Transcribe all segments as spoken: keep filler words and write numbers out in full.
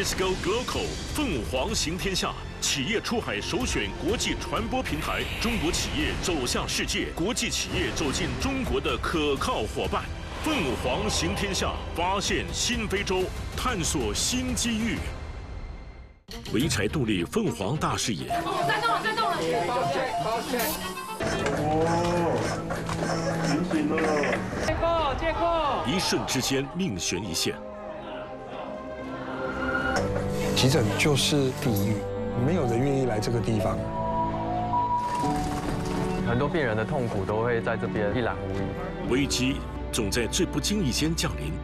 Let's Go Glocal 凤凰行天下，企业出海首选国际传播平台，中国企业走向世界，国际企业走进中国的可靠伙伴。凤凰行天下，发现新非洲，探索新机遇。潍柴动力凤凰大视野。 哦，在动了，在动了。 包线，包线。哦，醒醒了。 借库，借库。 一瞬之间，命悬一线。 急诊就是地狱，没有人愿意来这个地方。 很多病人的痛苦都会在这边一览无遗。 危机总在最不经意间降临。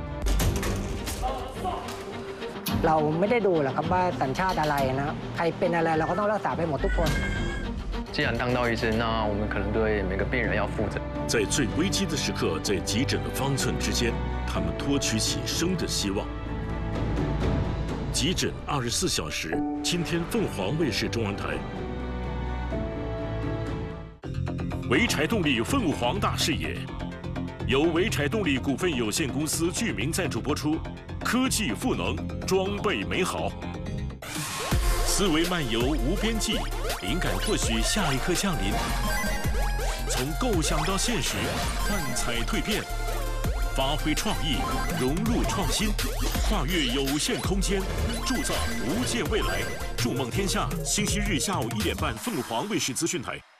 เราไม่ได้ดูหรอกครับว่าสัญชาติอะไรนะใครเป็นอะไรเราก็ต้องรักษาไปหมดทุกคน既然当到医生，那我们可能对每个病人要负责。 在最危机的时刻，在急诊的方寸之间，他们托举起生的希望。 急诊二十四小时，今天凤凰卫视中文台。潍柴动力凤凰大视野，由潍柴动力股份有限公司具名赞助播出。科技赋能，装备美好，思维漫游无边际，灵感或许下一刻降临。从构想到现实，幻彩蜕变。 发挥创意，融入创新，跨越有限空间，铸造无限未来。筑梦天下，星期日下午一点半，凤凰卫视资讯台。